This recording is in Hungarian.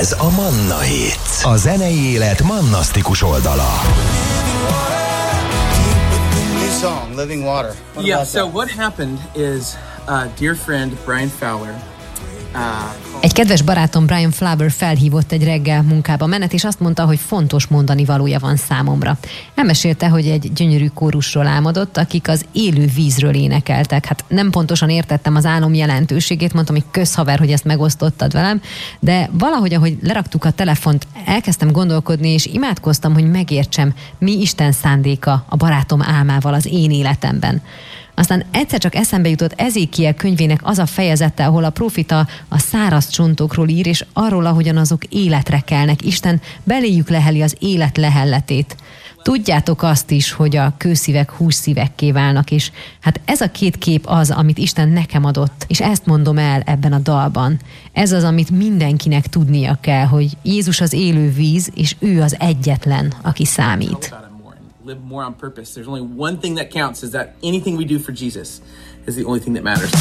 Ez a Manna Hits, a zenei élet mannasztikus oldala. Living Water. Yeah, so what happened is dear friend Brian Fowler. Egy kedves barátom, Brian Fowler felhívott egy reggel munkába menet, és azt mondta, hogy fontos mondani valója van számomra. Elmesélte, hogy egy gyönyörű kórusról álmodott, akik az élő vízről énekeltek. Hát nem pontosan értettem az álom jelentőségét, mondtam, hogy közhaver, hogy ezt megosztottad velem, de valahogy, ahogy leraktuk a telefont, elkezdtem gondolkodni, és imádkoztam, hogy megértsem, mi Isten szándéka a barátom álmával az én életemben. Aztán egyszer csak eszembe jutott Ezékiel könyvének az a fejezete, ahol a prófita a száraz csontokról ír, és arról, ahogyan azok életre kelnek. Isten beléjük leheli az élet lehelletét. Tudjátok azt is, hogy a kőszívek hússzívekké válnak, és hát ez a két kép az, amit Isten nekem adott, és ezt mondom el ebben a dalban. Ez az, amit mindenkinek tudnia kell, hogy Jézus az élő víz, és ő az egyetlen, aki számít. Live more on purpose. There's only one thing that counts, is that anything we do for Jesus is the only thing that matters.